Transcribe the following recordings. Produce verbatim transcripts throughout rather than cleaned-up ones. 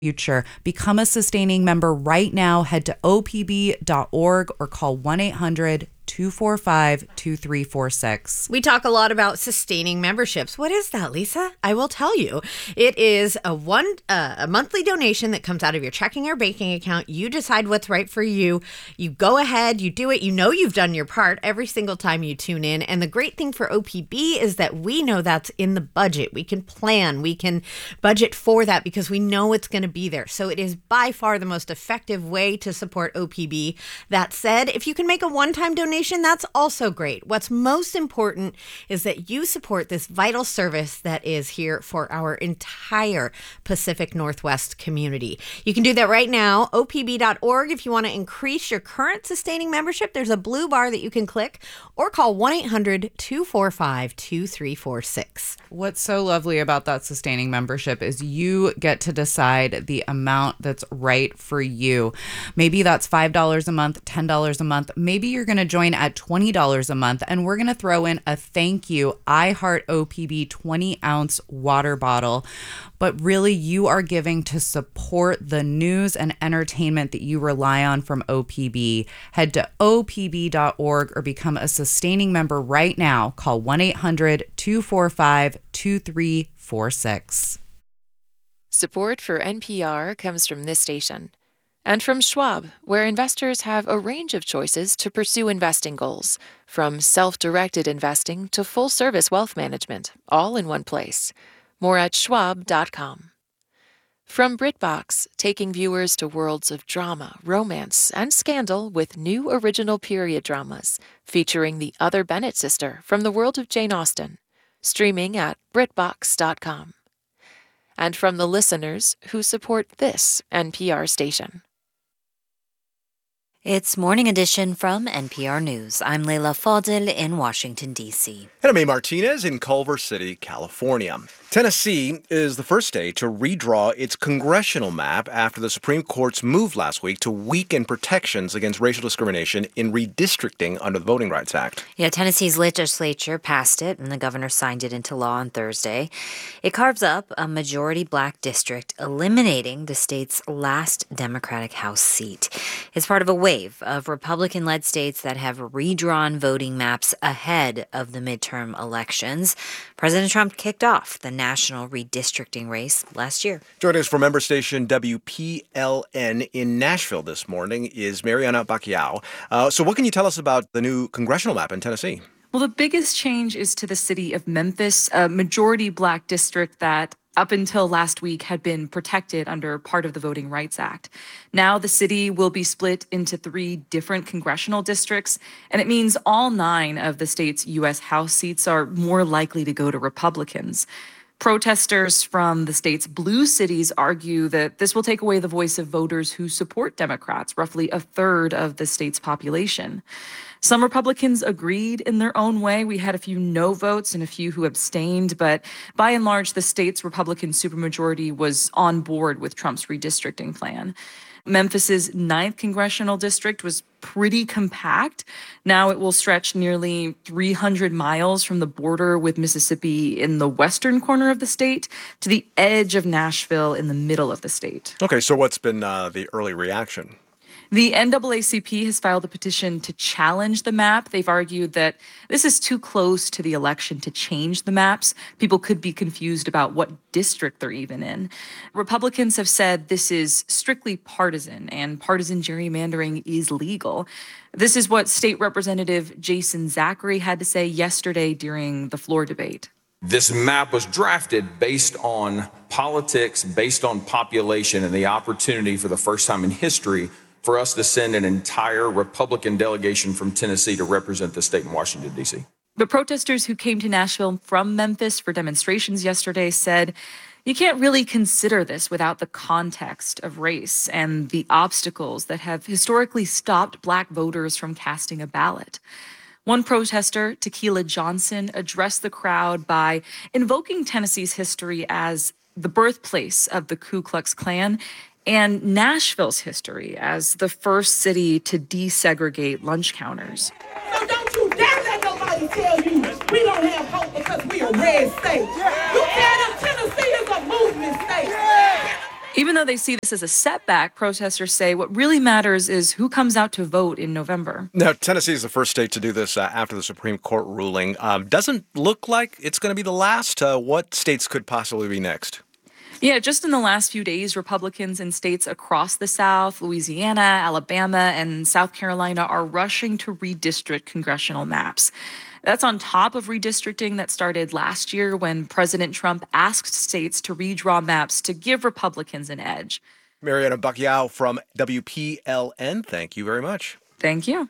future. Become a sustaining member right now. Head to O P B dot org or call one eight hundred two four five two three four six. We talk a lot about sustaining memberships. What is that, Lisa? I will tell you. It is a one uh, a monthly donation that comes out of your checking or banking account. You decide what's right for you. You go ahead, you do it. You know you've done your part every single time you tune in. And the great thing for O P B is that we know that's in the budget. We can plan. We can budget for that because we know it's going to be there. So it is by far the most effective way to support O P B. That said, if you can make a one-time donation, that's also great. What's most important is that you support this vital service that is here for our entire Pacific Northwest community. You can do that right now, O P B dot org. If you want to increase your current sustaining membership, there's a blue bar that you can click or call one eight hundred two four five two three four six. What's so lovely about that sustaining membership is you get to decide the amount that's right for you. Maybe that's five dollars a month, ten dollars a month. Maybe you're going to join at twenty dollars a month, and we're going to throw in a thank you I Heart O P B twenty ounce water bottle. But really, you are giving to support the news and entertainment that you rely on from O P B. Head to O P B dot org or become a sustaining member right now. Call one eight hundred two four five two three four six. Support for N P R comes from this station. And from Schwab, where investors have a range of choices to pursue investing goals, from self-directed investing to full-service wealth management, all in one place. More at schwab dot com. From BritBox, taking viewers to worlds of drama, romance, and scandal with new original period dramas featuring the other Bennett sister from the world of Jane Austen, streaming at brit box dot com. And from the listeners who support this N P R station. It's Morning Edition from N P R News. I'm Leila Fadel in Washington, D C. And I'm A. Martinez in Culver City, California. Tennessee is the first state to redraw its congressional map after the Supreme Court's move last week to weaken protections against racial discrimination in redistricting under the Voting Rights Act. Yeah, Tennessee's legislature passed it, and the governor signed it into law on Thursday. It carves up a majority black district, eliminating the state's last Democratic House seat. It's part of a wave of Republican-led states that have redrawn voting maps ahead of the midterm elections. President Trump kicked off the national redistricting race last year. Joining us from member station W P L N in Nashville this morning is Mariana Bacquiao. Uh, so what can you tell us about the new congressional map in Tennessee? Well, the biggest change is to the city of Memphis, a majority black district that up until last week had been protected under part of the Voting Rights Act. Now the city will be split into three different congressional districts, and it means all nine of the state's U S House seats are more likely to go to Republicans. Protesters from the state's blue cities argue that this will take away the voice of voters who support Democrats, roughly a third of the state's population. Some Republicans agreed in their own way. We had a few no votes and a few who abstained, but by and large, the state's Republican supermajority was on board with Trump's redistricting plan. Memphis's ninth congressional district was pretty compact. Now it will stretch nearly three hundred miles from the border with Mississippi in the western corner of the state to the edge of Nashville in the middle of the state. Okay, so what's been uh, the early reaction? The N double A C P has filed a petition to challenge the map. They've argued that this is too close to the election to change the maps. People could be confused about what district they're even in. Republicans have said this is strictly partisan, and partisan gerrymandering is legal. This is what State Representative Jason Zachary had to say yesterday during the floor debate. This map was drafted based on politics, based on population, and the opportunity for the first time in history for us to send an entire Republican delegation from Tennessee to represent the state in Washington, D C. The protesters who came to Nashville from Memphis for demonstrations yesterday said, you can't really consider this without the context of race and the obstacles that have historically stopped black voters from casting a ballot. One protester, Tequila Johnson, addressed the crowd by invoking Tennessee's history as the birthplace of the Ku Klux Klan and Nashville's history as the first city to desegregate lunch counters. So don't you dare let nobody tell you we don't have hope because we a red state. You tell them Tennessee is a movement state. Even though they see this as a setback, protesters say what really matters is who comes out to vote in November. Now, Tennessee is the first state to do this uh, after the Supreme Court ruling. Um, doesn't look like it's going to be the last. Uh, what states could possibly be next? Yeah, just in the last few days, Republicans in states across the South, Louisiana, Alabama, and South Carolina are rushing to redistrict congressional maps. That's on top of redistricting that started last year when President Trump asked states to redraw maps to give Republicans an edge. Mariana Bacchiao from W P L N, thank you very much. Thank you.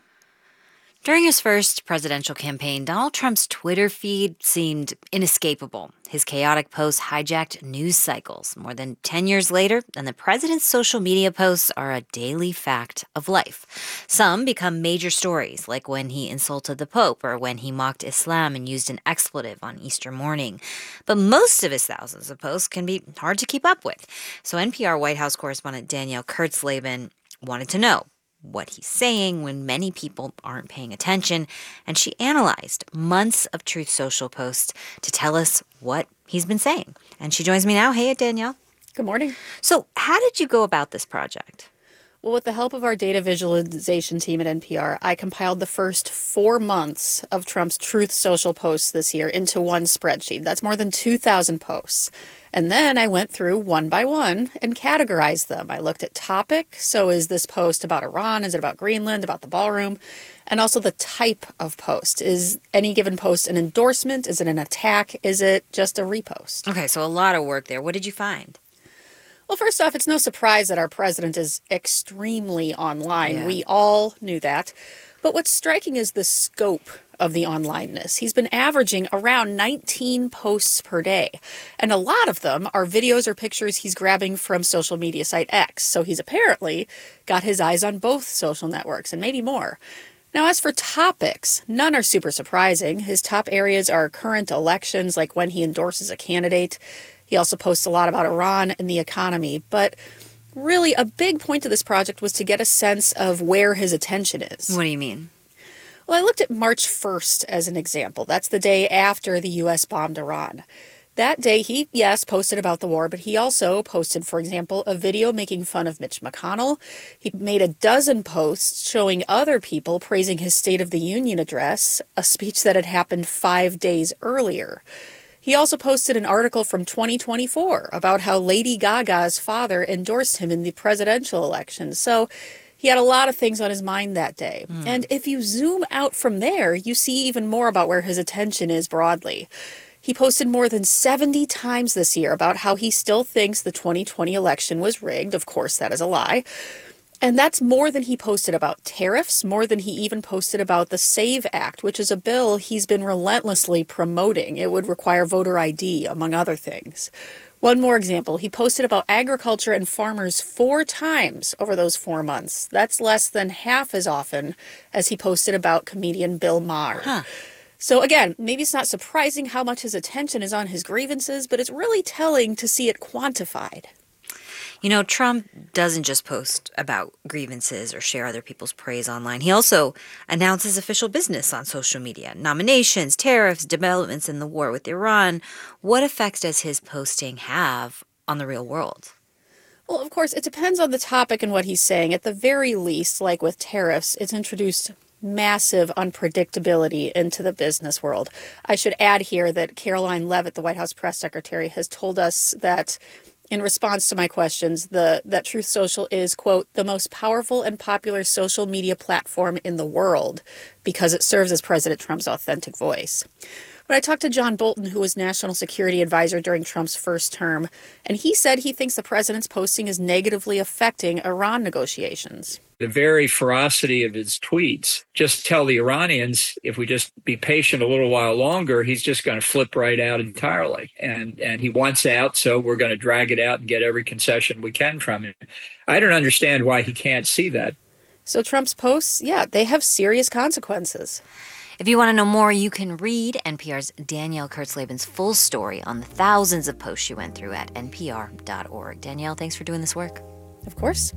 During his first presidential campaign, Donald Trump's Twitter feed seemed inescapable. His chaotic posts hijacked news cycles more than ten years later, and the president's social media posts are a daily fact of life. Some become major stories, like when he insulted the Pope or when he mocked Islam and used an expletive on Easter morning. But most of his thousands of posts can be hard to keep up with. So N P R White House correspondent Danielle Kurtzleben wanted to know what he's saying when many people aren't paying attention, and she analyzed months of Truth Social posts to tell us what he's been saying. And she joins me now. Hey, Danielle. Good morning. So how did you go about this project? Well, with the help of our data visualization team at N P R, I compiled the first four months of Trump's Truth Social posts this year into one spreadsheet. That's more than two thousand posts. And then I went through one by one and categorized them. I looked at topic. So is this post about Iran? Is it about Greenland, about the ballroom? And also the type of post. Is any given post an endorsement? Is it an attack? Is it just a repost? Okay, so a lot of work there. What did you find? Well, first off, it's no surprise that our president is extremely online. Yeah. We all knew that. But what's striking is the scope of the onlineness. He's been averaging around nineteen posts per day. And a lot of them are videos or pictures he's grabbing from social media site X. So he's apparently got his eyes on both social networks and maybe more. Now, as for topics, none are super surprising. His top areas are current elections, like when he endorses a candidate. He also posts a lot about Iran and the economy. But really, a big point of this project was to get a sense of where his attention is. What do you mean? Well, I looked at March first as an example. That's the day after the U S bombed Iran. That day, he, yes, posted about the war, but he also posted, for example, a video making fun of Mitch McConnell. He made a dozen posts showing other people praising his State of the Union address, a speech that had happened five days earlier. He also posted an article from twenty twenty-four about how Lady Gaga's father endorsed him in the presidential election. So he had a lot of things on his mind that day. Mm. And if you zoom out from there, you see even more about where his attention is broadly. He posted more than seventy times this year about how he still thinks the twenty twenty election was rigged. Of course, that is a lie. And that's more than he posted about tariffs, more than he even posted about the SAVE Act, which is a bill he's been relentlessly promoting. It would require voter I D, among other things. One more example, he posted about agriculture and farmers four times over those four months. That's less than half as often as he posted about comedian Bill Maher. Huh. So again, maybe it's not surprising how much his attention is on his grievances, but it's really telling to see it quantified. You know, Trump doesn't just post about grievances or share other people's praise online. He also announces official business on social media, nominations, tariffs, developments in the war with Iran. What effect does his posting have on the real world? Well, of course, it depends on the topic and what he's saying. At the very least, like with tariffs, it's introduced massive unpredictability into the business world. I should add here that Caroline Leavitt, the White House press secretary, has told us that in response to my questions, the that Truth Social is, quote, the most powerful and popular social media platform in the world because it serves as President Trump's authentic voice. But I talked to John Bolton, who was national security advisor during Trump's first term, and he said he thinks the president's posting is negatively affecting Iran negotiations. The very ferocity of his tweets just tell the Iranians, if we just be patient a little while longer, he's just going to flip right out entirely. And and he wants out, so we're going to drag it out and get every concession we can from him. I don't understand why he can't see that. So Trump's posts, yeah, they have serious consequences. If you want to know more, you can read N P R's Danielle Kurtzleben's full story on the thousands of posts she went through at N P R dot org. Danielle, thanks for doing this work. Of course.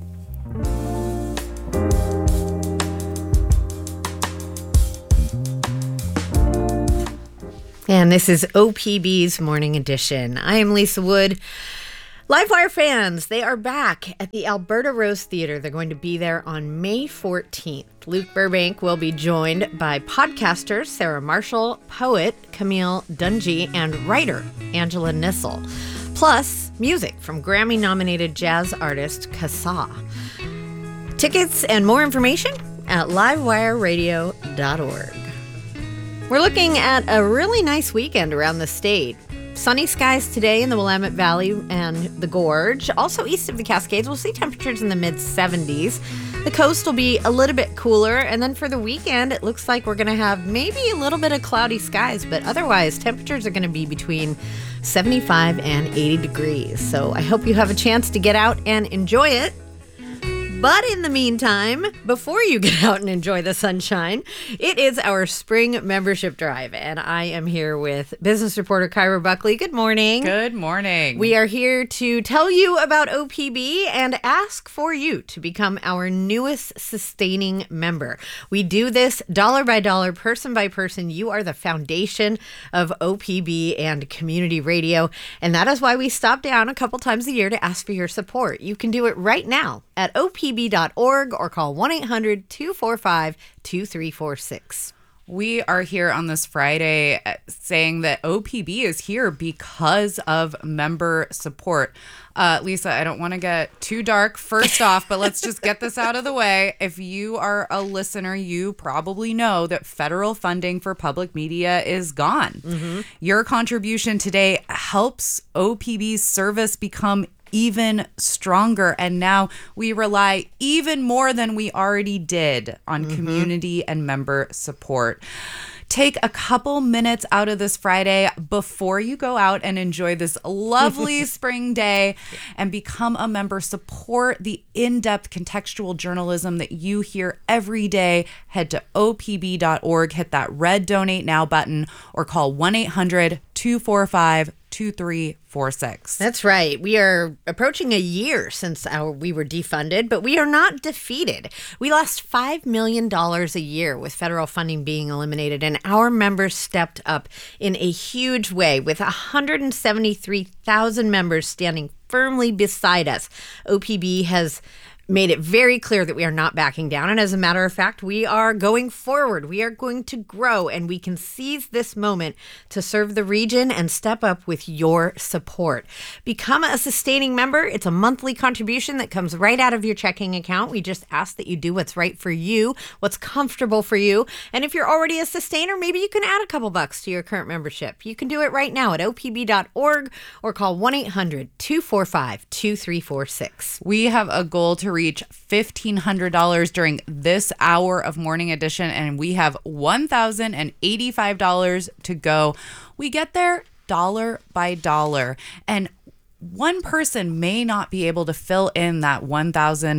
And this is O P B's Morning Edition. I am Lisa Wood. Livewire fans, they are back at the Alberta Rose Theatre. They're going to be there on May fourteenth. Luke Burbank will be joined by podcasters Sarah Marshall, poet Camille Dungy, and writer Angela Nissel. Plus, music from Grammy-nominated jazz artist Kassa. Tickets and more information at livewire radio dot org. We're looking at a really nice weekend around the state. Sunny skies today in the Willamette Valley and the Gorge. Also east of the Cascades, we'll see temperatures in the mid seventies. The coast will be a little bit cooler. And then for the weekend, it looks like we're going to have maybe a little bit of cloudy skies. But otherwise, temperatures are going to be between seventy-five and eighty degrees. So I hope you have a chance to get out and enjoy it. But in the meantime, before you get out and enjoy the sunshine, it is our spring membership drive. And I am here with business reporter Kyra Buckley. Good morning. Good morning. We are here to tell you about O P B and ask for you to become our newest sustaining member. We do this dollar by dollar, person by person. You are the foundation of O P B and community radio. And that is why we stop down a couple times a year to ask for your support. You can do it right now at O P B dot org or call one eight hundred two four five two three four six. We are here on this Friday saying that O P B is here because of member support. Uh, Lisa, I don't want to get too dark first off, but let's just get this out of the way. If you are a listener, you probably know that federal funding for public media is gone. Mm-hmm. Your contribution today helps O P B's service become even stronger. And now we rely even more than we already did on mm-hmm. community and member support. Take a couple minutes out of this Friday before you go out and enjoy this lovely spring day and become a member. Support the in-depth contextual journalism that you hear every day. Head to O P B dot org, hit that red Donate Now button, or call one eight hundred two four five two three four six. That's right. We are approaching a year since our we were defunded, but we are not defeated. We lost five million dollars a year with federal funding being eliminated, and our members stepped up in a huge way with one hundred seventy-three thousand members standing firmly beside us. O P B has made it very clear that we are not backing down. And as a matter of fact, we are going forward. We are going to grow, and we can seize this moment to serve the region and step up with your support. Become a sustaining member. It's a monthly contribution that comes right out of your checking account. We just ask that you do what's right for you, what's comfortable for you. And if you're already a sustainer, maybe you can add a couple bucks to your current membership. You can do it right now at O P B dot org or call one eight hundred two four five two three four six. We have a goal to reach fifteen hundred dollars during this hour of Morning Edition, and we have one thousand eighty-five dollars to go. We get there dollar by dollar, and one person may not be able to fill in that one thousand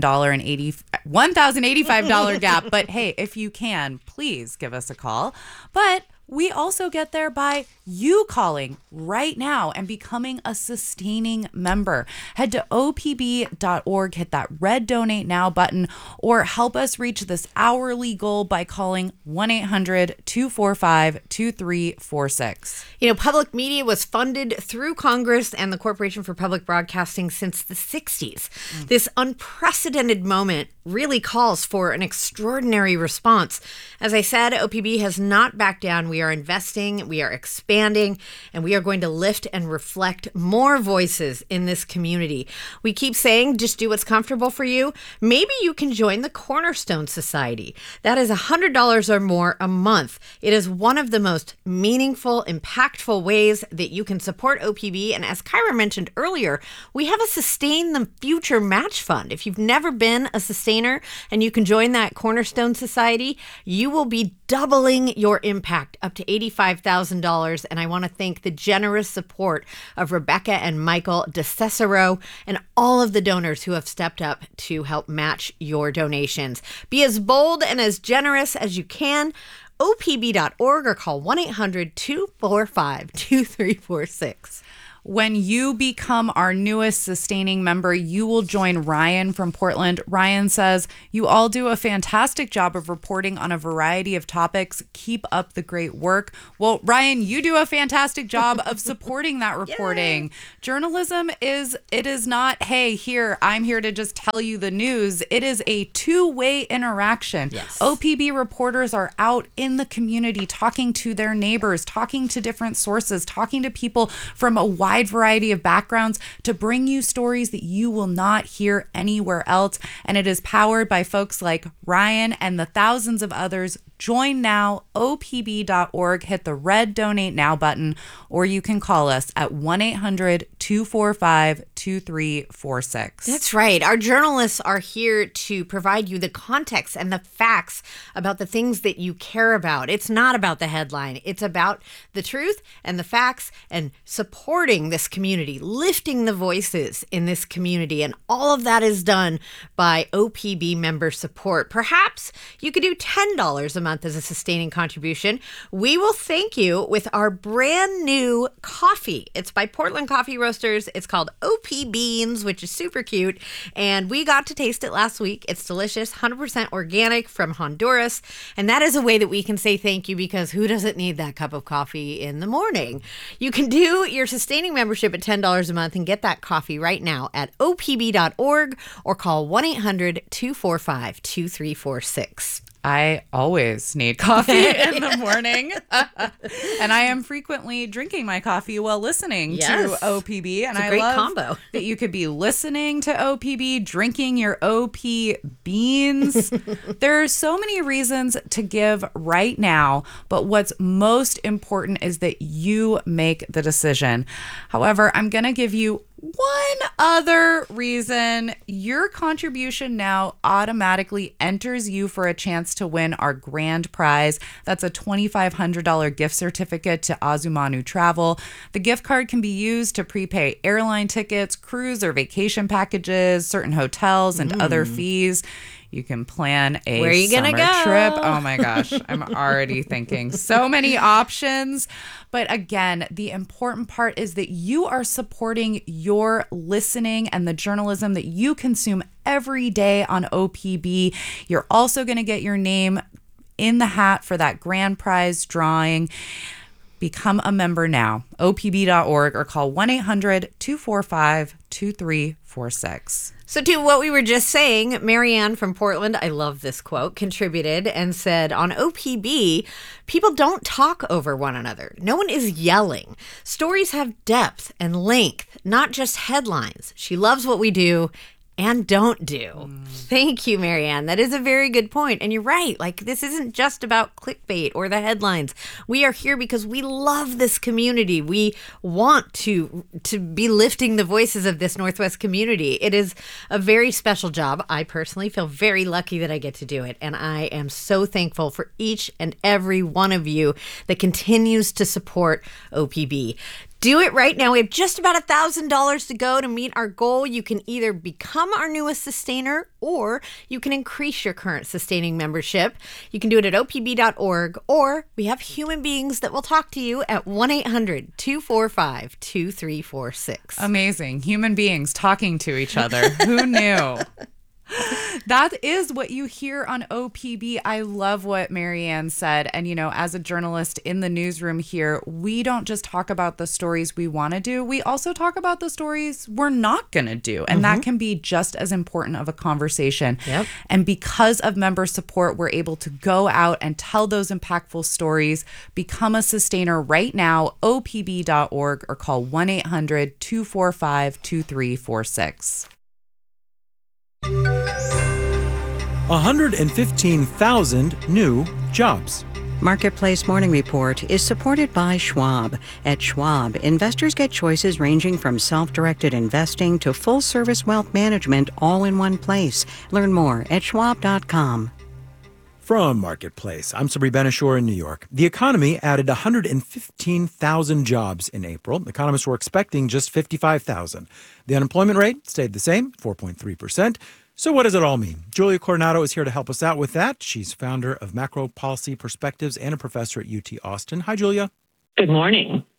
eighty-five dollars gap, but hey, if you can, please give us a call. But we also get there by you calling right now and becoming a sustaining member. Head to O P B dot org, hit that red Donate Now button, or help us reach this hourly goal by calling one eight hundred two four five two three four six. You know, public media was funded through Congress and the Corporation for Public Broadcasting since the sixties. Mm. This unprecedented moment really calls for an extraordinary response. As I said, O P B has not backed down. We are investing, we are expanding, and we are going to lift and reflect more voices in this community. We keep saying, just do what's comfortable for you. Maybe you can join the Cornerstone Society. That is one hundred dollars or more a month. It is one of the most meaningful, impactful ways that you can support O P B. And as Kyra mentioned earlier, we have a Sustain the Future match fund. If you've never been a sustainer and you can join that Cornerstone Society, you will be doubling your impact up to eighty-five thousand dollars. And I want to thank the generous support of Rebecca and Michael DeCicero and all of the donors who have stepped up to help match your donations. Be as bold and as generous as you can. O P B dot org or call one eight hundred two four five two three four six. When you become our newest sustaining member, you will join Ryan from Portland. Ryan says, you all do a fantastic job of reporting on a variety of topics. Keep up the great work. Well, Ryan, you do a fantastic job of supporting that reporting. Yay. Journalism is, it is not, hey, here, I'm here to just tell you the news. It is a two-way interaction. Yes. O P B reporters are out in the community talking to their neighbors, talking to different sources, talking to people from a wide variety of backgrounds to bring you stories that you will not hear anywhere else. And it is powered by folks like Ryan and the thousands of others. Join now, O P B dot org. Hit the red Donate Now button, or you can call us at one eight hundred two four five two three four six. That's right. Our journalists are here to provide you the context and the facts about the things that you care about. It's not about the headline. It's about the truth and the facts and supporting this community, lifting the voices in this community. And all of that is done by O P B member support. Perhaps you could do ten dollars a month as a sustaining contribution. We will thank you with our brand new coffee. It's by Portland Coffee Roasters. It's called O P Beans, which is super cute. And we got to taste it last week. It's delicious, one hundred percent organic from Honduras. And that is a way that we can say thank you, because who doesn't need that cup of coffee in the morning? You can do your sustaining membership at ten dollars a month and get that coffee right now at O P B dot org or call one eight hundred two four five two three four six. I always need coffee in the morning. And I am frequently drinking my coffee while listening yes. to O P B. And it's a I great love combo. that you could be listening to O P B, drinking your O P beans. There are so many reasons to give right now, but what's most important is that you make the decision. However, I'm going to give you one other reason. Your contribution now automatically enters you for a chance to win our grand prize. That's a twenty-five hundred dollars gift certificate to Azumanu Travel. The gift card can be used to prepay airline tickets, cruise or vacation packages, certain hotels, and mm. other fees. You can plan a Where are you summer gonna go? trip. Oh my gosh, I'm already thinking so many options. But again, the important part is that you are supporting your listening and the journalism that you consume every day on O P B. You're also going to get your name in the hat for that grand prize drawing. Become a member now, O P B dot org, or call one eight hundred two four five two three four six. So to what we were just saying, Marianne from Portland, I love this quote, contributed and said, on O P B, people don't talk over one another. No one is yelling. Stories have depth and length, not just headlines. She loves what we do and don't do. Mm. Thank you, Marianne. That is a very good point. And you're right. Like, this isn't just about clickbait or the headlines. We are here because we love this community. We want to, to be lifting the voices of this Northwest community. It is a very special job. I personally feel very lucky that I get to do it. And I am so thankful for each and every one of you that continues to support O P B. Do it right now. We have just about one thousand dollars to go to meet our goal. You can either become our newest sustainer or you can increase your current sustaining membership. You can do it at O P B dot org, or we have human beings that will talk to you at one eight hundred two four five two three four six. Amazing. Human beings talking to each other. Who knew? That is what you hear on O P B. I love what Marianne said. And, you know, as a journalist in the newsroom here, we don't just talk about the stories we want to do. We also talk about the stories we're not going to do. And mm-hmm. that can be just as important of a conversation. Yep. And because of member support, we're able to go out and tell those impactful stories. Become a sustainer right now, O P B dot org, or call one eight hundred two four five two three four six. one hundred fifteen thousand new jobs. Marketplace Morning Report is supported by Schwab. At Schwab, investors get choices ranging from self-directed investing to full-service wealth management all in one place. Learn more at schwab dot com. From Marketplace, I'm Sabri Ben-Achour in New York. The economy added one hundred fifteen thousand jobs in April. Economists were expecting just fifty-five thousand. The unemployment rate stayed the same, four point three percent. So what does it all mean? Julia Coronado is here to help us out with that. She's founder of Macro Policy Perspectives and a professor at U T Austin. Hi, Julia. Good morning.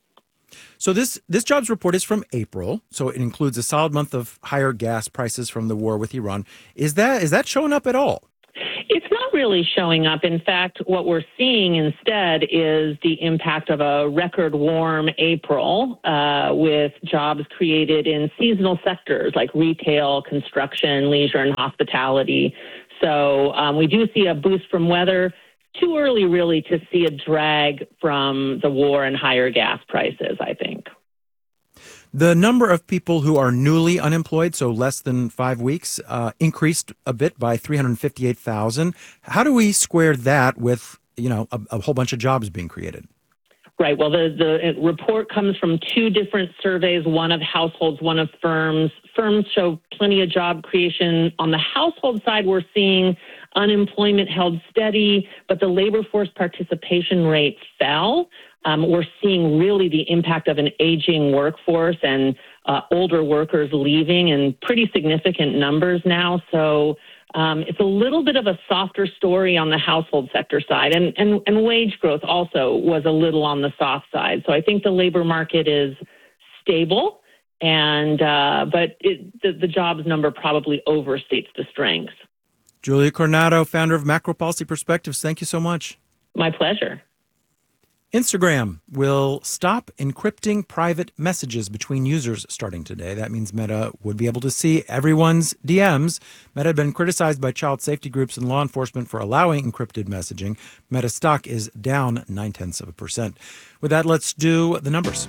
So this this jobs report is from April, so it includes a solid month of higher gas prices from the war with Iran. Is that is that showing up at all? It's not really showing up. In fact, what we're seeing instead is the impact of a record warm April uh, with jobs created in seasonal sectors like retail, construction, leisure, and hospitality. So um, we do see a boost from weather. Too early, really, to see a drag from the war and higher gas prices, I think. The number of people who are newly unemployed, so less than five weeks, uh, increased a bit by three hundred fifty-eight thousand. How do we square that with, you know, a, a whole bunch of jobs being created? Right. Well, the, the report comes from two different surveys, one of households, one of firms. Firms show plenty of job creation. On the household side, we're seeing unemployment held steady, but the labor force participation rate fell. Um, we're seeing really the impact of an aging workforce and uh, older workers leaving in pretty significant numbers now. So um, it's a little bit of a softer story on the household sector side. And, and, and wage growth also was a little on the soft side. So I think the labor market is stable, and uh, but it, the, the jobs number probably overstates the strength. Julia Coronado, founder of Macro Policy Perspectives, thank you so much. My pleasure. Instagram will stop encrypting private messages between users starting today. That means Meta would be able to see everyone's D Ms. Meta had been criticized by child safety groups and law enforcement for allowing encrypted messaging. Meta stock is down nine-tenths of a percent. With that, let's do the numbers.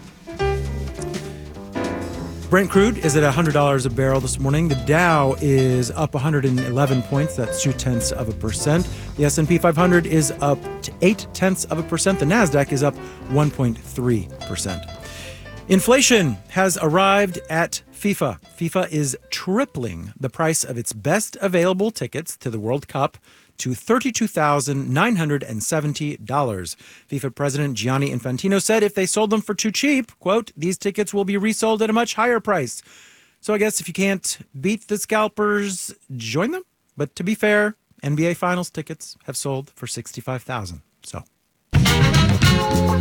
Brent crude is at one hundred dollars a barrel this morning. The Dow is up one hundred eleven points. That's two-tenths of a percent. The S and P five hundred is up to eight-tenths of a percent. The NASDAQ is up one point three percent. Inflation has arrived at FIFA. FIFA is tripling the price of its best available tickets to the World Cup to thirty-two thousand nine hundred seventy dollars. FIFA President Gianni Infantino said if they sold them for too cheap, quote, these tickets will be resold at a much higher price. So I guess if you can't beat the scalpers, join them. But to be fair, N B A Finals tickets have sold for sixty-five thousand dollars. So.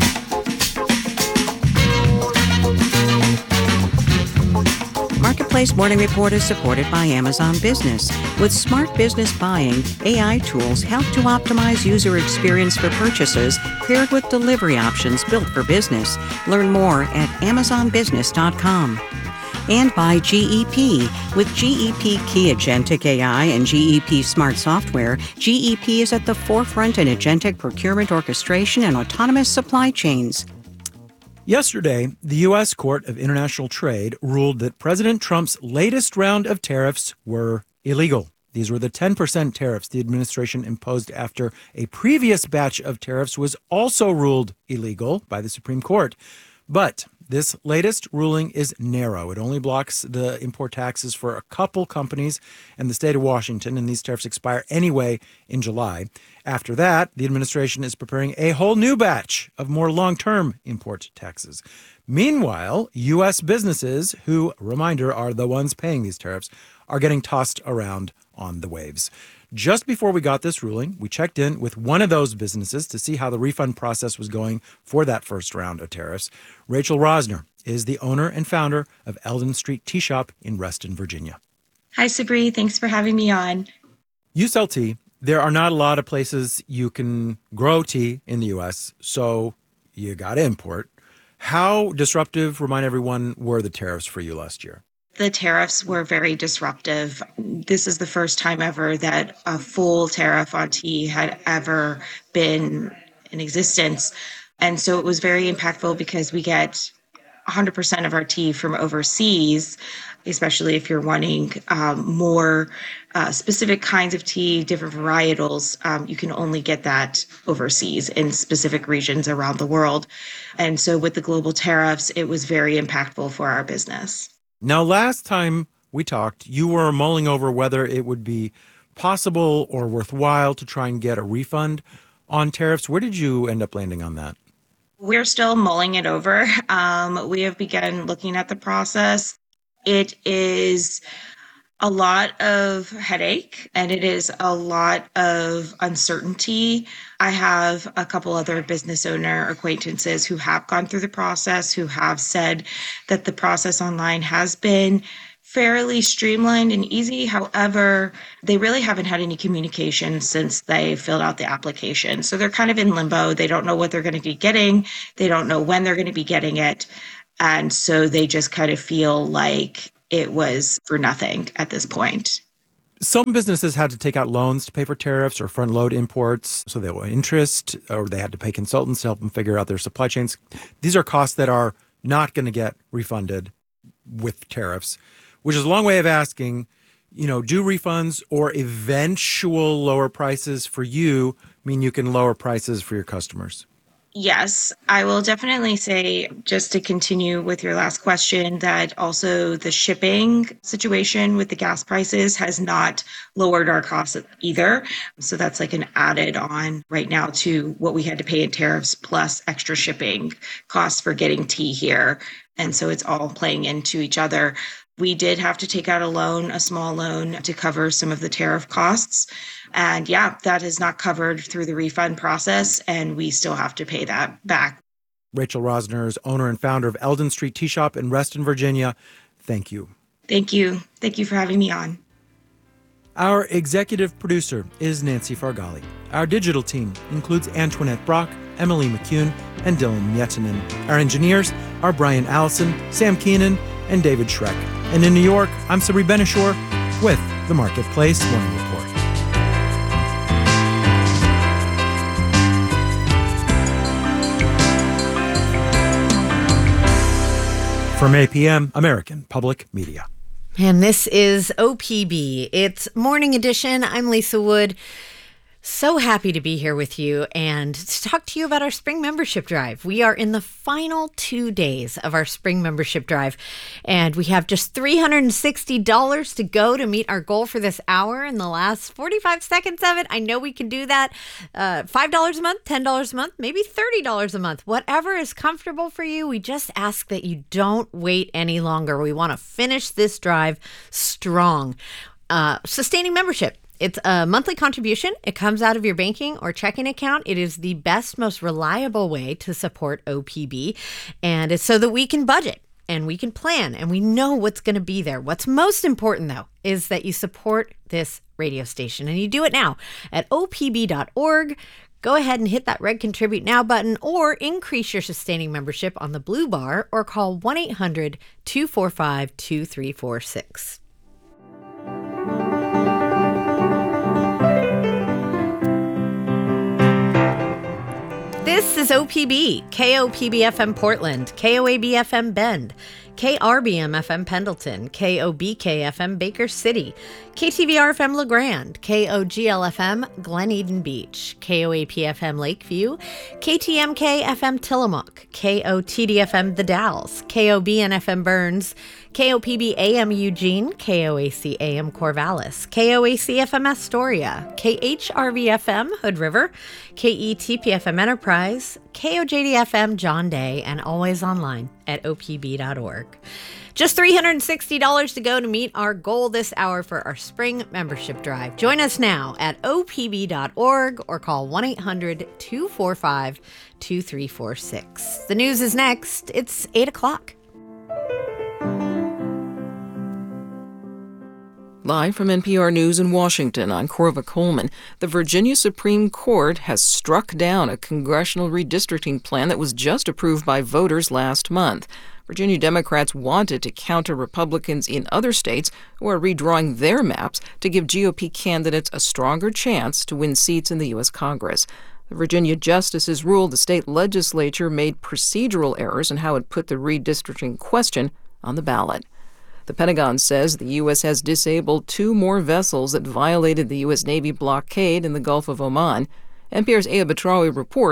Marketplace Morning Report is supported by Amazon Business. With smart business buying, A I tools help to optimize user experience for purchases paired with delivery options built for business. Learn more at amazon business dot com. And by G E P. With G E P Key Agentic A I and G E P Smart Software, G E P is at the forefront in agentic procurement orchestration and autonomous supply chains. Yesterday, the U S Court of International Trade ruled that President Trump's latest round of tariffs were illegal. These were the ten percent tariffs the administration imposed after a previous batch of tariffs was also ruled illegal by the Supreme Court. But this latest ruling is narrow. It only blocks the import taxes for a couple companies and the state of Washington, and these tariffs expire anyway in July. After that, the administration is preparing a whole new batch of more long-term import taxes. Meanwhile, U S businesses, who, reminder, are the ones paying these tariffs, are getting tossed around on the waves. Just before we got this ruling, we checked in with one of those businesses to see how the refund process was going for that first round of tariffs. Rachel Rosner is the owner and founder of Eldon Street Tea Shop in Reston, Virginia. Hi, Sabri. Thanks for having me on. You sell tea. There are not a lot of places you can grow tea in the U S, so you got to import. How disruptive, remind everyone, were the tariffs for you last year? The tariffs were very disruptive. This is the first time ever that a full tariff on tea had ever been in existence. And so it was very impactful because we get one hundred percent of our tea from overseas, especially if you're wanting um, more uh, specific kinds of tea, different varietals. Um, you can only get that overseas in specific regions around the world. And so with the global tariffs, it was very impactful for our business. Now, last time we talked, you were mulling over whether it would be possible or worthwhile to try and get a refund on tariffs. Where did you end up landing on that? We're still mulling it over. Um, we have begun looking at the process. It is a lot of headache and it is a lot of uncertainty. I have a couple other business owner acquaintances who have gone through the process, who have said that the process online has been fairly streamlined and easy. However, they really haven't had any communication since they filled out the application. So they're kind of in limbo. They don't know what they're going to be getting. They don't know when they're going to be getting it. And so they just kind of feel like it was for nothing at this point. Some businesses had to take out loans to pay for tariffs or front load imports, so they owe interest, or they had to pay consultants to help them figure out their supply chains. These are costs that are not going to get refunded with tariffs, which is a long way of asking, you know, do refunds or eventual lower prices for you mean you can lower prices for your customers? Yes, I will definitely say, just to continue with your last question, that also the shipping situation with the gas prices has not lowered our costs either. So that's like an added on right now to what we had to pay in tariffs plus extra shipping costs for getting tea here. And so it's all playing into each other. We did have to take out a loan, a small loan, to cover some of the tariff costs. And yeah, that is not covered through the refund process, and we still have to pay that back. Rachel Rosner is owner and founder of Eldon Street Tea Shop in Reston, Virginia. Thank you. Thank you. Thank you for having me on. Our executive producer is Nancy Fargali. Our digital team includes Antoinette Brock, Emily McCune, and Dylan Mietinen. Our engineers are Brian Allison, Sam Keenan, and David Schreck. And in New York, I'm Sabri Benishore with the Marketplace Morning Report. From A P M, American Public Media. And this is O P B. It's Morning Edition. I'm Lisa Wood. So happy to be here with you and to talk to you about our spring membership drive. We are in the final two days of our spring membership drive, and we have just three hundred sixty dollars to go to meet our goal for this hour in the last forty-five seconds of it. I know we can do that. Uh, five dollars a month, ten dollars a month, maybe thirty dollars a month, whatever is comfortable for you. We just ask that you don't wait any longer. We want to finish this drive strong. Uh, sustaining membership. It's a monthly contribution. It comes out of your banking or checking account. It is the best, most reliable way to support O P B. And it's so that we can budget and we can plan and we know what's going to be there. What's most important, though, is that you support this radio station. And you do it now at O P B dot org. Go ahead and hit that red Contribute Now button or increase your sustaining membership on the blue bar or call one eight hundred two four five two three four six. This is O P B, K O P B F M Portland, K O A B F M Bend, K R B M F M Pendleton, K O B K F M Baker City, K T V R F M LeGrand, K O G L F M Glen Eden Beach, K O A P F M Lakeview, K T M K F M Tillamook, K O T D F M The Dalles, K O B N F M Burns, K O P B A M Eugene, K O A C A M Corvallis, K O A C F M Astoria, K H R V F M Hood River, K E T P F M Enterprise, K O J D F M John Day, and always online at O P B dot org. Just three hundred sixty dollars to go to meet our goal this hour for our spring membership drive. Join us now at O P B dot org or call one eight hundred two four five two three four six. The news is next. It's eight o'clock. Live from N P R News in Washington, I'm Corva Coleman. The Virginia Supreme Court has struck down a congressional redistricting plan that was just approved by voters last month. Virginia Democrats wanted to counter Republicans in other states who are redrawing their maps to give G O P candidates a stronger chance to win seats in the U S Congress. The Virginia justices ruled the state legislature made procedural errors in how it put the redistricting question on the ballot. The Pentagon says the U S has disabled two more vessels that violated the U S Navy blockade in the Gulf of Oman. N P R's Aya Batrawi reports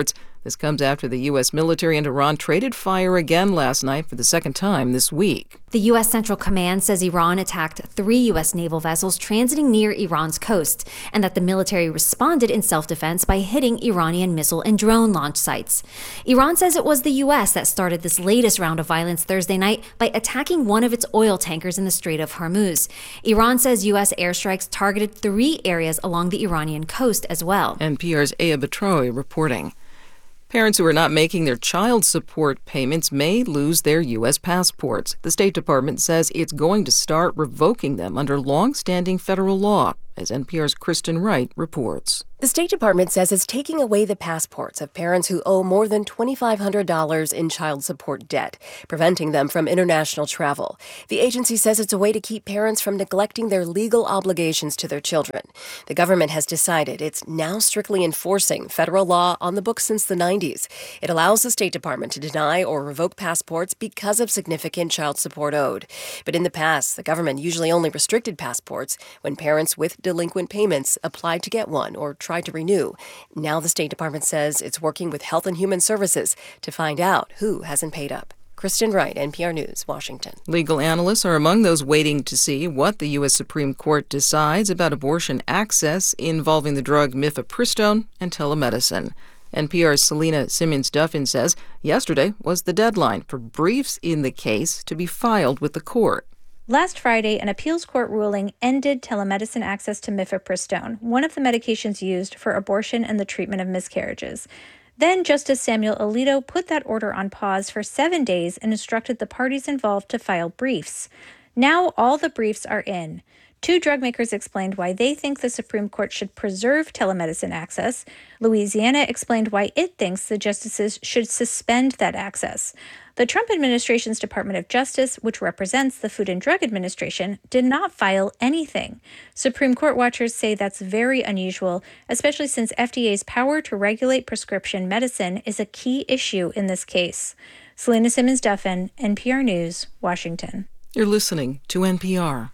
This comes after the U S military and Iran traded fire again last night for the second time this week. The U S Central Command says Iran attacked three U S naval vessels transiting near Iran's coast, and that the military responded in self-defense by hitting Iranian missile and drone launch sites. Iran says it was the U S that started this latest round of violence Thursday night by attacking one of its oil tankers in the Strait of Hormuz. Iran says U S airstrikes targeted three areas along the Iranian coast as well. N P R's Aya Betroy reporting. Parents who are not making their child support payments may lose their U S passports. The State Department says it's going to start revoking them under long-standing federal law, as N P R's Kristen Wright reports. The State Department says it's taking away the passports of parents who owe more than two thousand five hundred dollars in child support debt, preventing them from international travel. The agency says it's a way to keep parents from neglecting their legal obligations to their children. The government has decided it's now strictly enforcing federal law on the books since the nineties. It allows the State Department to deny or revoke passports because of significant child support owed. But in the past, the government usually only restricted passports when parents with delinquent payments applied to get one or tried to renew. Now the State Department says it's working with Health and Human Services to find out who hasn't paid up. Kristen Wright, N P R News, Washington. Legal analysts are among those waiting to see what the U S Supreme Court decides about abortion access involving the drug mifepristone and telemedicine. N P R's Selena Simmons-Duffin says yesterday was the deadline for briefs in the case to be filed with the court. Last Friday, an appeals court ruling ended telemedicine access to mifepristone, one of the medications used for abortion and the treatment of miscarriages. Then Justice Samuel Alito put that order on pause for seven days and instructed the parties involved to file briefs. Now all the briefs are in. Two drug makers explained why they think the Supreme Court should preserve telemedicine access. Louisiana explained why it thinks the justices should suspend that access. The Trump administration's Department of Justice, which represents the Food and Drug Administration, did not file anything. Supreme Court watchers say that's very unusual, especially since F D A's power to regulate prescription medicine is a key issue in this case. Selena Simmons-Duffin, N P R News, Washington. You're listening to N P R.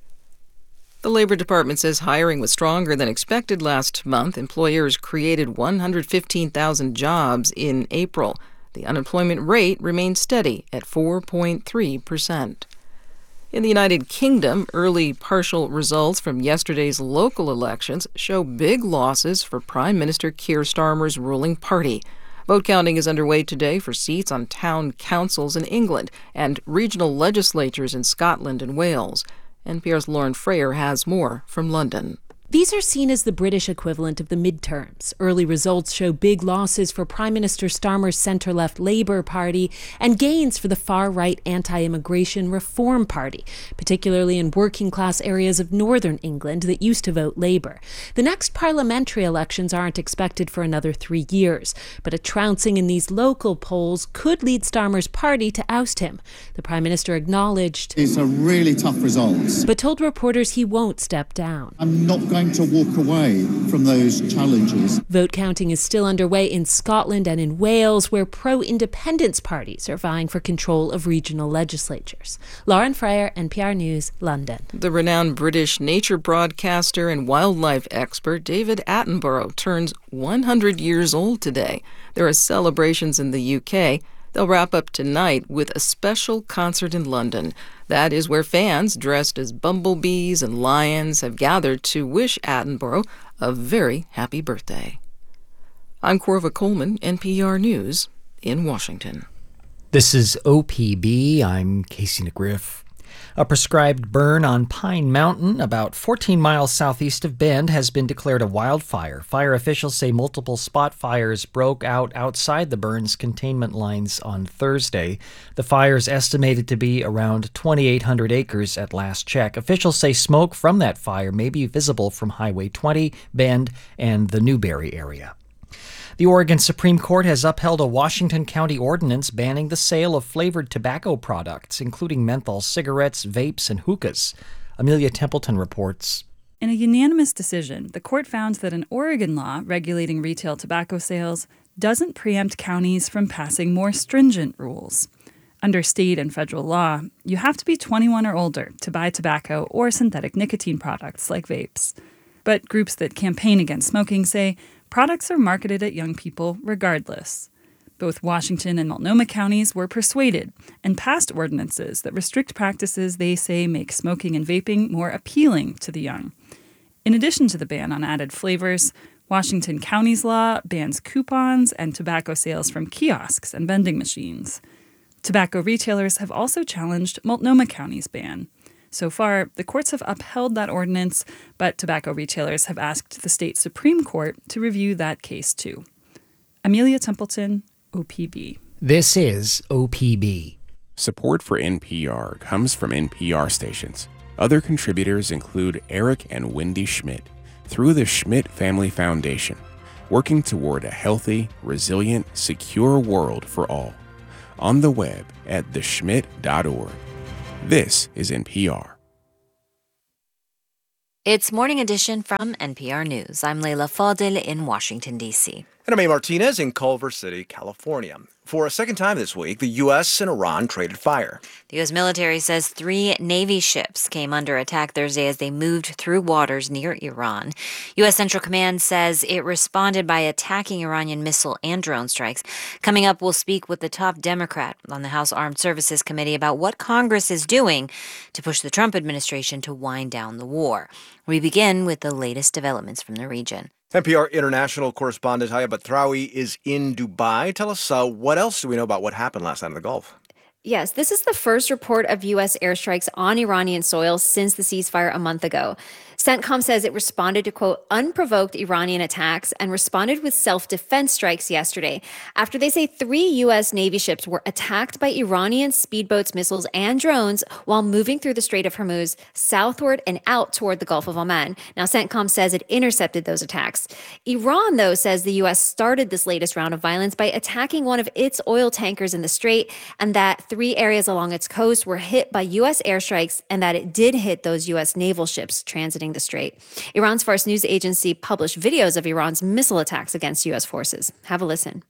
The Labor Department says hiring was stronger than expected last month. Employers created one hundred fifteen thousand jobs in April. The unemployment rate remained steady at four point three percent. In the United Kingdom, early partial results from yesterday's local elections show big losses for Prime Minister Keir Starmer's ruling party. Vote counting is underway today for seats on town councils in England and regional legislatures in Scotland and Wales. N P R's Lauren Frayer has more from London. These are seen as the British equivalent of the midterms. Early results show big losses for Prime Minister Starmer's centre-left Labour Party and gains for the far-right anti-immigration Reform Party, particularly in working-class areas of northern England that used to vote Labour. The next parliamentary elections aren't expected for another three years, but a trouncing in these local polls could lead Starmer's party to oust him. The Prime Minister acknowledged it's a really tough result, but told reporters he won't step down. I'm not going to walk away from those challenges. Vote counting is still underway in Scotland and in Wales, where pro-independence parties are vying for control of regional legislatures. Lauren Frayer, N P R News, London. The renowned British nature broadcaster and wildlife expert David Attenborough turns one hundred years old today. There are celebrations in the U K. They'll wrap up tonight with a special concert in London. That is where fans dressed as bumblebees and lions have gathered to wish Attenborough a very happy birthday. I'm Corva Coleman, N P R News in Washington. This is O P B. I'm Casey McGriff. A prescribed burn on Pine Mountain, about fourteen miles southeast of Bend, has been declared a wildfire. Fire officials say multiple spot fires broke out outside the burn's containment lines on Thursday. The fire is estimated to be around twenty-eight hundred acres at last check. Officials say smoke from that fire may be visible from Highway twenty, Bend, and the Newberry area. The Oregon Supreme Court has upheld a Washington County ordinance banning the sale of flavored tobacco products, including menthol cigarettes, vapes, and hookahs. Amelia Templeton reports. In a unanimous decision, the court found that an Oregon law regulating retail tobacco sales doesn't preempt counties from passing more stringent rules. Under state and federal law, you have to be twenty-one or older to buy tobacco or synthetic nicotine products like vapes. But groups that campaign against smoking say products are marketed at young people regardless. Both Washington and Multnomah counties were persuaded and passed ordinances that restrict practices they say make smoking and vaping more appealing to the young. In addition to the ban on added flavors, Washington County's law bans coupons and tobacco sales from kiosks and vending machines. Tobacco retailers have also challenged Multnomah County's ban. So far, the courts have upheld that ordinance, but tobacco retailers have asked the state Supreme Court to review that case too. Amelia Templeton, O P B. This is O P B. Support for N P R comes from N P R stations. Other contributors include Eric and Wendy Schmidt through the Schmidt Family Foundation, working toward a healthy, resilient, secure world for all. On the web at the schmidt dot org. This is N P R. It's Morning Edition from N P R News. I'm Leila Fadel in Washington, D C. And I'm A. Martinez in Culver City, California. For a second time this week, the U S and Iran traded fire. The U S military says three Navy ships came under attack Thursday as they moved through waters near Iran. U S Central Command says it responded by attacking Iranian missile and drone strikes. Coming up, we'll speak with the top Democrat on the House Armed Services Committee about what Congress is doing to push the Trump administration to wind down the war. We begin with the latest developments from the region. N P R international correspondent Haya Batrawi is in Dubai. Tell us, uh, what else do we know about what happened last night in the Gulf? Yes, this is the first report of U S airstrikes on Iranian soil since the ceasefire a month ago. CENTCOM says it responded to, quote, unprovoked Iranian attacks and responded with self-defense strikes yesterday after they say three U S Navy ships were attacked by Iranian speedboats, missiles, and drones while moving through the Strait of Hormuz southward and out toward the Gulf of Oman. Now, CENTCOM says it intercepted those attacks. Iran, though, says the U S started this latest round of violence by attacking one of its oil tankers in the Strait, and that three areas along its coast were hit by U S airstrikes, and that it did hit those U S naval ships transiting the Strait. Iran's Fars news agency published videos of Iran's missile attacks against U S forces. Have a listen.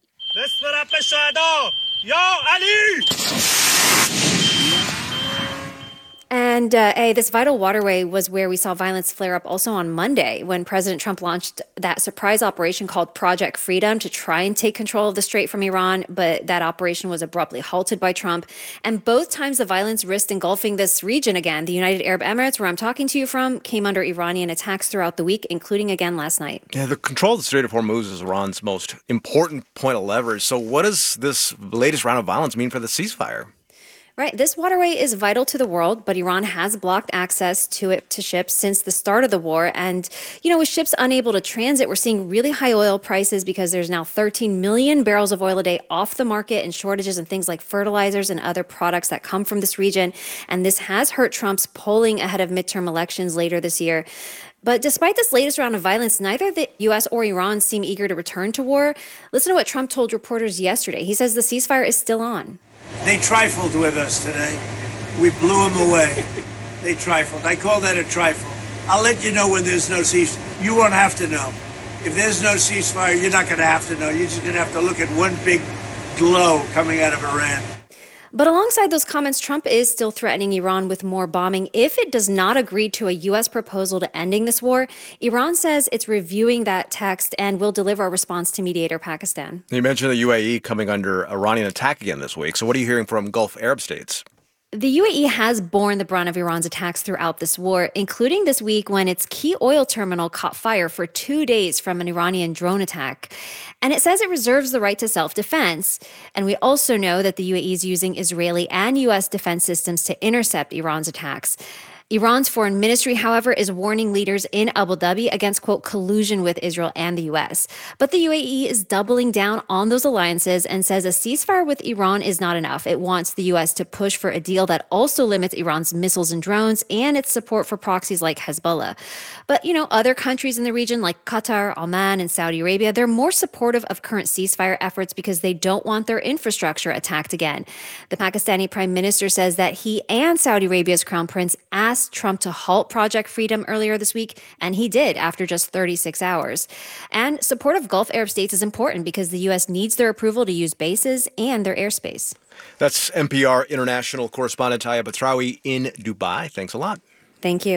And uh, hey, this vital waterway was where we saw violence flare up also on Monday when President Trump launched that surprise operation called Project Freedom to try and take control of the strait from Iran. But that operation was abruptly halted by Trump. And both times the violence risked engulfing this region again. The United Arab Emirates, where I'm talking to you from, came under Iranian attacks throughout the week, including again last night. Yeah, the control of the Strait of Hormuz is Iran's most important point of leverage. So what does this latest round of violence mean for the ceasefire? Right. This waterway is vital to the world, but Iran has blocked access to it to ships since the start of the war. And, you know, with ships unable to transit, we're seeing really high oil prices because there's now thirteen million barrels of oil a day off the market and shortages in things like fertilizers and other products that come from this region. And this has hurt Trump's polling ahead of midterm elections later this year. But despite this latest round of violence, neither the U S or Iran seem eager to return to war. Listen to what Trump told reporters yesterday. He says the ceasefire is still on. They trifled with us today. We blew them away. They trifled. I call that a trifle. I'll let you know when there's no ceasefire. You won't have to know. If there's no ceasefire, you're not going to have to know. You're just going to have to look at one big glow coming out of Iran. But alongside those comments, Trump is still threatening Iran with more bombing if it does not agree to a U S proposal to ending this war. Iran says it's reviewing that text and will deliver a response to mediator Pakistan. You mentioned the U A E coming under Iranian attack again this week. So what are you hearing from Gulf Arab states? The U A E has borne the brunt of Iran's attacks throughout this war, including this week when its key oil terminal caught fire for two days from an Iranian drone attack. And it says it reserves the right to self-defense. And we also know that the U A E is using Israeli and U S defense systems to intercept Iran's attacks. Iran's foreign ministry, however, is warning leaders in Abu Dhabi against, quote, collusion with Israel and the U S. But the U A E is doubling down on those alliances and says a ceasefire with Iran is not enough. It wants the U S to push for a deal that also limits Iran's missiles and drones and its support for proxies like Hezbollah. But, you know, other countries in the region like Qatar, Oman, and Saudi Arabia, they're more supportive of current ceasefire efforts because they don't want their infrastructure attacked again. The Pakistani prime minister says that he and Saudi Arabia's crown prince asked Trump to halt Project Freedom earlier this week, and he did after just thirty-six hours. And support of Gulf Arab states is important because the U S needs their approval to use bases and their airspace. That's N P R international correspondent Haya Batrawi in Dubai. Thanks a lot. Thank you.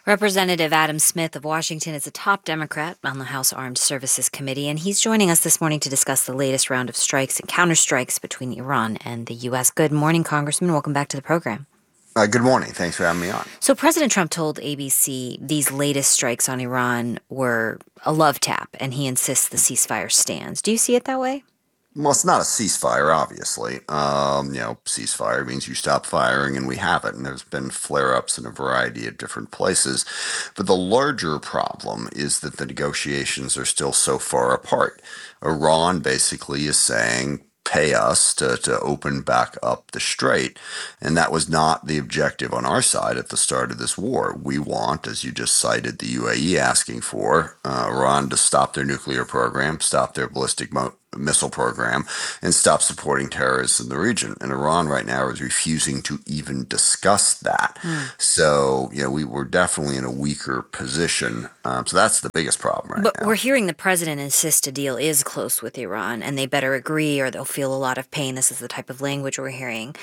Representative Adam Smith of Washington is a top Democrat on the House Armed Services Committee, and he's joining us this morning to discuss the latest round of strikes and counterstrikes between Iran and the U S. Good morning, Congressman. Welcome back to the program. Uh, good morning. Thanks for having me on. So President Trump told A B C these latest strikes on Iran were a love tap, and he insists the ceasefire stands. Do you see it that way? Well, it's not a ceasefire, obviously. Um, you know, ceasefire means you stop firing, and we haven't. And there's been flare-ups in a variety of different places. But the larger problem is that the negotiations are still so far apart. Iran basically is saying, pay us to, to open back up the strait. And that was not the objective on our side at the start of this war. We want, as you just cited, the U A E asking for, uh, Iran to stop their nuclear program, stop their ballistic mo- missile program, and stop supporting terrorists in the region. And Iran right now is refusing to even discuss that. Mm. So, you know, we were definitely in a weaker position. Um, so that's the biggest problem right but now. We're hearing the president insist a deal is close with Iran, and they better agree or they'll feel a lot of pain. This is the type of language we're hearing.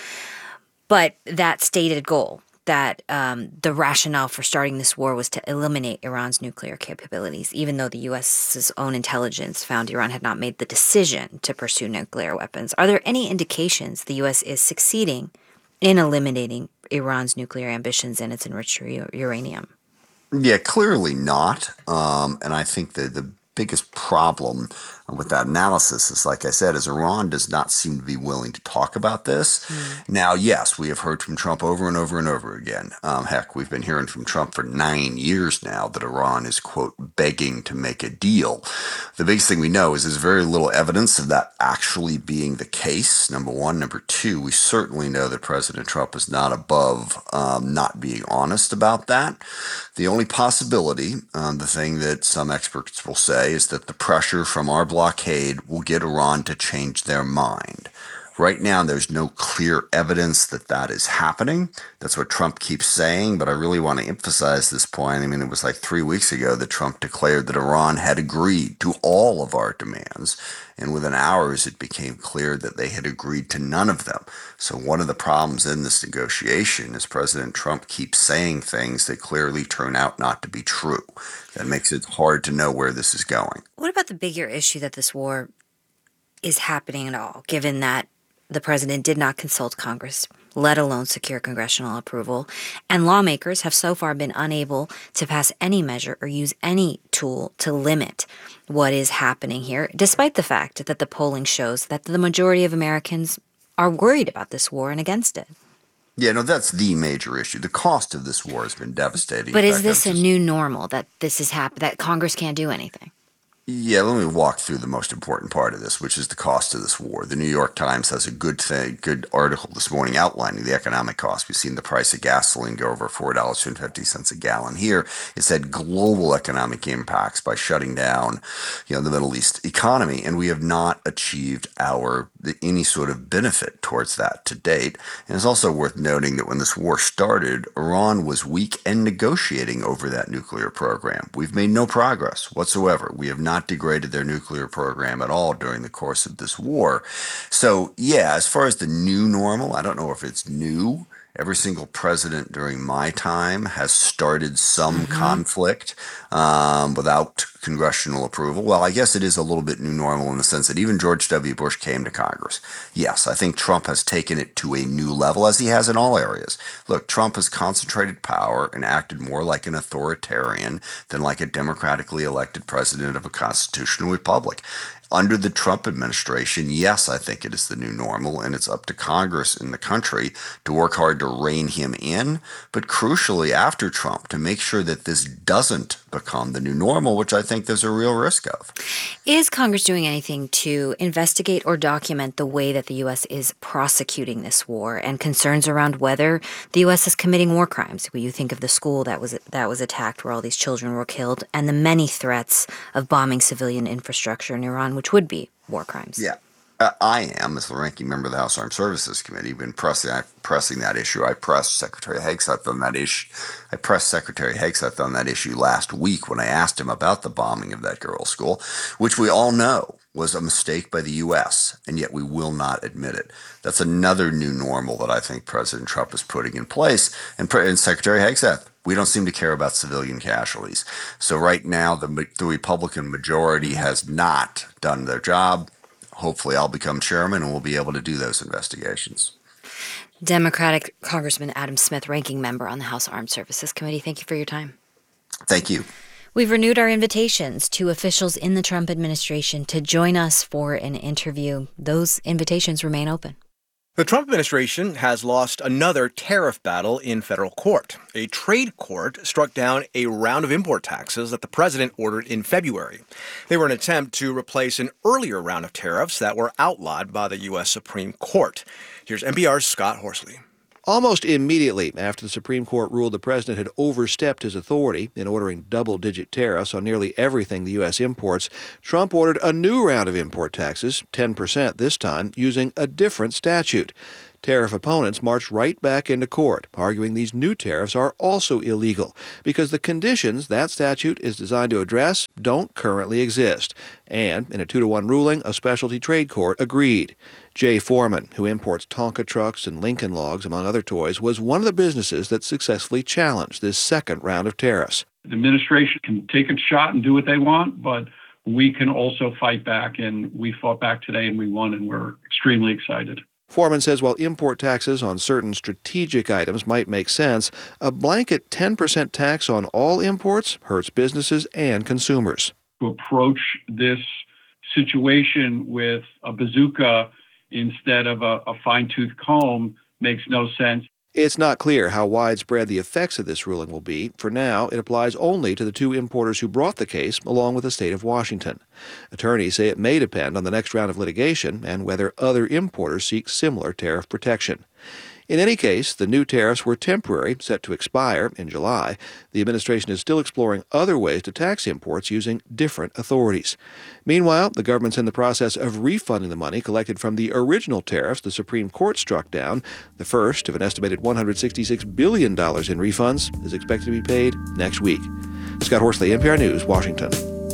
But that stated goal, that um, the rationale for starting this war was to eliminate Iran's nuclear capabilities, even though the U S's own intelligence found Iran had not made the decision to pursue nuclear weapons. Are there any indications the U S is succeeding in eliminating Iran's nuclear ambitions and its enriched u- uranium? Yeah, clearly not. Um, and I think that the biggest problem with that analysis is, like I said, is Iran does not seem to be willing to talk about this. Mm. Now, yes, we have heard from Trump over and over and over again. Um, heck, we've been hearing from Trump for nine years now that Iran is, quote, begging to make a deal. The biggest thing we know is there's very little evidence of that actually being the case, number one. Number two, we certainly know that President Trump is not above um, not being honest about that. The only possibility, um, the thing that some experts will say, is that the pressure from our blockade will get Iran to change their mind. Right now, there's no clear evidence that that is happening. That's what Trump keeps saying, but I really want to emphasize this point. I mean, it was like three weeks ago that Trump declared that Iran had agreed to all of our demands, and within hours, it became clear that they had agreed to none of them. So one of the problems in this negotiation is President Trump keeps saying things that clearly turn out not to be true. That makes it hard to know where this is going. What about the bigger issue that this war is happening at all, given that the president did not consult Congress, let alone secure congressional approval, and lawmakers have so far been unable to pass any measure or use any tool to limit what is happening here, despite the fact that the polling shows that the majority of Americans are worried about this war and against it? Yeah, no, that's the major issue. The cost of this war has been devastating. But In is fact, this I'm a just- new normal, that this is hap- that Congress can't do anything? Yeah, let me walk through the most important part of this, which is the cost of this war. The New York Times has a good thing, good article this morning outlining the economic cost. We've seen the price of gasoline go over four dollars and fifty cents a gallon here. It said global economic impacts by shutting down, you know, the Middle East economy, and we have not achieved our any sort of benefit towards that to date. And it's also worth noting that when this war started, Iran was weak and negotiating over that nuclear program. We've made no progress whatsoever. We have not degraded their nuclear program at all during the course of this war. So, yeah, as far as the new normal, I don't know if it's new. Every single president during my time has started some mm-hmm. conflict um, without congressional approval. Well, I guess it is a little bit new normal in the sense that even George W. Bush came to Congress. Yes, I think Trump has taken it to a new level, as he has in all areas. Look, Trump has concentrated power and acted more like an authoritarian than like a democratically elected president of a constitutional republic. Under the Trump administration, yes, I think it is the new normal, and it's up to Congress and the country to work hard to rein him in, but crucially after Trump, to make sure that this doesn't become the new normal, which I think there's a real risk of. Is Congress doing anything to investigate or document the way that the U S is prosecuting this war and concerns around whether the U S is committing war crimes? When you think of the school that was that was attacked where all these children were killed, and the many threats of bombing civilian infrastructure in Iran, which would be war crimes. Yeah. Uh, I am, as the ranking member of the House Armed Services Committee, been pressing, pressing that issue. I pressed Secretary Hegseth on that issue. I pressed Secretary Hegseth on that issue last week when I asked him about the bombing of that girls' school, which we all know was a mistake by the U S, and yet we will not admit it. That's another new normal that I think President Trump is putting in place. And, and Secretary Hegseth, we don't seem to care about civilian casualties. So right now, the, the Republican majority has not done their job. Hopefully I'll become chairman and we'll be able to do those investigations. Democratic Congressman Adam Smith, ranking member on the House Armed Services Committee, thank you for your time. Thank you. We've renewed our invitations to officials in the Trump administration to join us for an interview. Those invitations remain open. The Trump administration has lost another tariff battle in federal court. A trade court struck down a round of import taxes that the president ordered in February. They were an attempt to replace an earlier round of tariffs that were outlawed by the U S Supreme Court. Here's N P R's Scott Horsley. Almost immediately after the Supreme Court ruled the president had overstepped his authority in ordering double-digit tariffs on nearly everything the U S imports, Trump ordered a new round of import taxes, ten percent this time, using a different statute. Tariff opponents marched right back into court, arguing these new tariffs are also illegal because the conditions that statute is designed to address don't currently exist. And in a two to one ruling, a specialty trade court agreed. Jay Foreman, who imports Tonka trucks and Lincoln logs, among other toys, was one of the businesses that successfully challenged this second round of tariffs. The administration can take a shot and do what they want, but we can also fight back, and we fought back today and we won, and we're extremely excited. Foreman says while import taxes on certain strategic items might make sense, a blanket ten percent tax on all imports hurts businesses and consumers. To approach this situation with a bazooka instead of a, a fine-tooth comb makes no sense. It's not clear how widespread the effects of this ruling will be. For now, it applies only to the two importers who brought the case, along with the state of Washington. Attorneys say it may depend on the next round of litigation and whether other importers seek similar tariff protection. In any case, the new tariffs were temporary, set to expire in July. The administration is still exploring other ways to tax imports using different authorities. Meanwhile, the government's in the process of refunding the money collected from the original tariffs the Supreme Court struck down. The first of an estimated one hundred sixty-six billion dollars in refunds is expected to be paid next week. Scott Horsley, N P R News, Washington.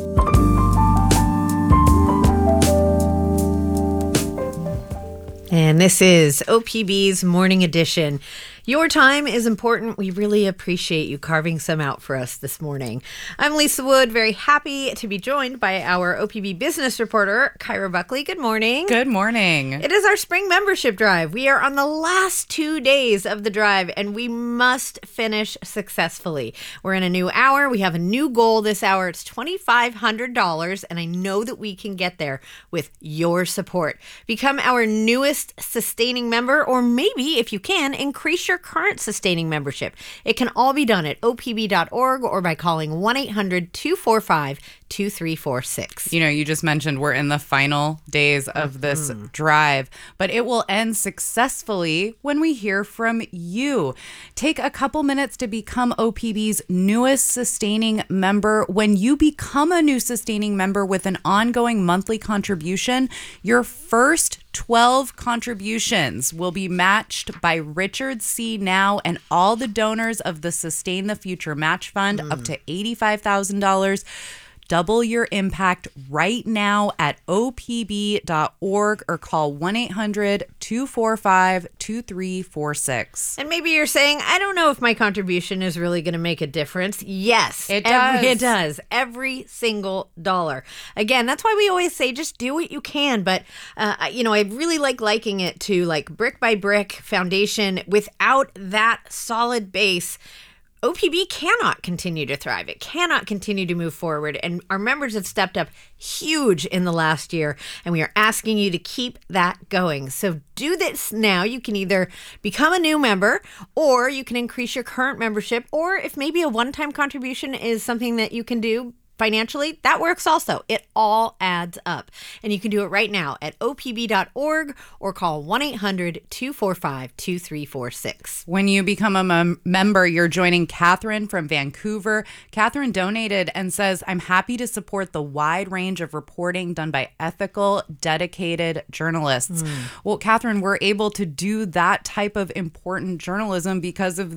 And this is O P B's Morning Edition. Your time is important. We really appreciate you carving some out for us this morning. I'm Lisa Wood, very happy to be joined by our O P B business reporter, Kyra Buckley. Good morning. Good morning. It is our spring membership drive. We are on the last two days of the drive, and we must finish successfully. We're in a new hour. We have a new goal this hour. It's two thousand five hundred dollars, and I know that we can get there with your support. Become our newest sustaining member, or maybe, if you can, increase your current sustaining membership. It can all be done at O P B dot org or by calling one eight hundred two four five two three four six. You know, you just mentioned we're in the final days of this mm-hmm. drive, but it will end successfully when we hear from you. Take a couple minutes to become O P B's newest sustaining member. When you become a new sustaining member with an ongoing monthly contribution, your first twelve contributions will be matched by Richard C. Now and all the donors of the Sustain the Future Match Fund mm. up to eighty-five thousand dollars. Double your impact right now at O P B dot org or call one eight hundred two four five two three four six. And maybe you're saying, I don't know if my contribution is really going to make a difference. Yes, it every, does. It does. Every single dollar. Again, that's why we always say just do what you can. But, uh, you know, I really like liking it to like brick by brick foundation. Without that solid base, O P B cannot continue to thrive. It cannot continue to move forward. And our members have stepped up huge in the last year. And we are asking you to keep that going. So do this now. You can either become a new member or you can increase your current membership. Or if maybe a one-time contribution is something that you can do financially, that works also. It all adds up. And you can do it right now at O P B dot org or call one eight hundred two four five two three four six. When you become a mem- member, you're joining Catherine from Vancouver. Catherine donated and says, I'm happy to support the wide range of reporting done by ethical, dedicated journalists. Mm. Well, Catherine, we're able to do that type of important journalism because of the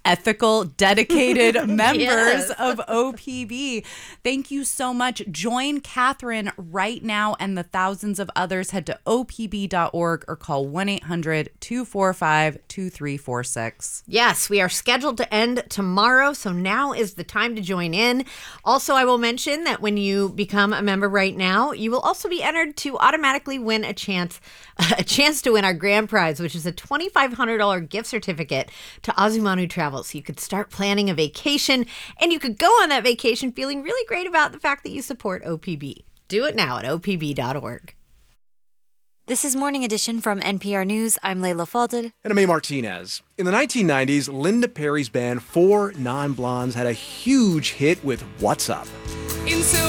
ethical, dedicated members Yes. of O P B. Thank you so much. Join Catherine right now and the thousands of others. Head to O P B dot org or call one eight hundred two four five two three four six. Yes, we are scheduled to end tomorrow, so now is the time to join in. Also, I will mention that when you become a member right now, you will also be entered to automatically win a chance a chance to win our grand prize, which is a twenty-five hundred dollars gift certificate to Azumanu Travel. So you could start planning a vacation, and you could go on that vacation feeling really great about the fact that you support O P B. Do it now at O P B dot org. This is Morning Edition from N P R News. I'm Layla Falded. And I'm A. Martinez. In the nineteen nineties, Linda Perry's band Four Non-Blondes had a huge hit with What's Up. And so